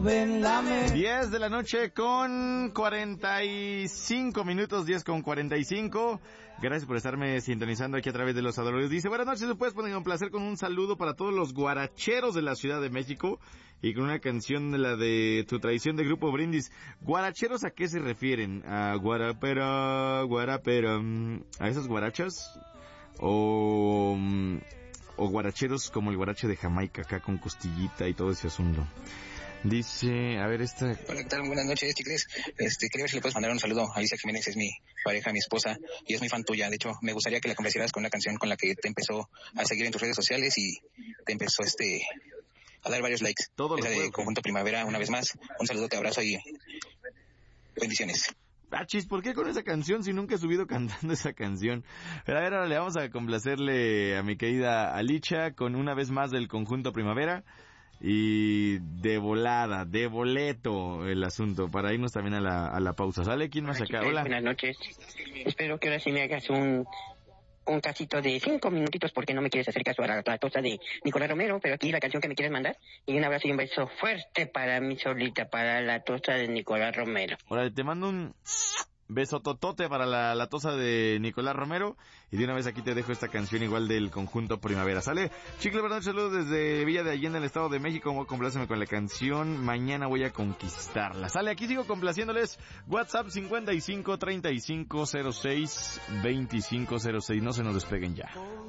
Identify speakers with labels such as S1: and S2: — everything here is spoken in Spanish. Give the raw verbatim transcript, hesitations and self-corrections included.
S1: ven, dame.
S2: diez de la noche con cuarenta y cinco minutos, diez con cuarenta y cinco. Gracias por estarme sintonizando aquí a través de Los Adoradores. Dice, buenas noches, me puedes poner un placer con un saludo para todos los guaracheros de la Ciudad de México y con una canción de la de Tu Tradición de Grupo Brindis. ¿Guaracheros a qué se refieren? ¿A guarapera, guarapera, a esas guarachas? ¿O, o guaracheros como el guarache de Jamaica, acá con costillita y todo ese asunto? Dice, a ver esta...
S3: Hola, ¿qué tal? Buenas noches, chicles. Este, quería ver si le puedes mandar un saludo. Alicia Jiménez es mi pareja, mi esposa, y es muy fan tuya. De hecho, me gustaría que la complacieras con una canción con la que te empezó a seguir en tus redes sociales y te empezó este a dar varios likes.
S2: Todo
S3: Esa de
S2: puedo,
S3: Conjunto Primavera, una vez más. Un saludo, te abrazo y bendiciones.
S2: Ah, chis, ¿por qué con esa canción si nunca he subido cantando esa canción? Pero a ver, ahora le vamos a complacerle a mi querida Alicia con una vez más del Conjunto Primavera. Y de volada, de boleto el asunto, para irnos también a la, a la pausa. ¿Sale? ¿Quién más acá? Hola.
S4: Buenas noches. Espero que ahora sí me hagas un, un casito de cinco minutitos porque no me quieres hacer caso a la, la tosta de Nicolás Romero, pero aquí la canción que me quieres mandar. Y un abrazo y un beso fuerte para mí solita, para la tosta de Nicolás Romero.
S2: Ahora te mando un beso totote para la, la tosa de Nicolás Romero. Y de una vez aquí te dejo esta canción igual del Conjunto Primavera. ¿Sale? Chicle, verdad, saludos desde Villa de Allende, en el Estado de México. Compláceme con la canción Mañana voy a conquistarla. ¿Sale? Aquí sigo complaciéndoles. WhatsApp cincuenta y cinco treinta y cinco cero seis veinticinco cero seis. No se nos despeguen ya.